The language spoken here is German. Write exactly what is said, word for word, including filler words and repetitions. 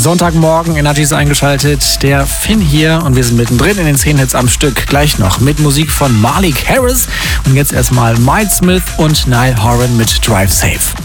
Sonntagmorgen, Energy ist eingeschaltet, der Finn hier und wir sind mittendrin in den zehn Hits am Stück. Gleich noch mit Musik von Malik Harris und jetzt erstmal Mike Smith und Niall Horan mit Drive Safe.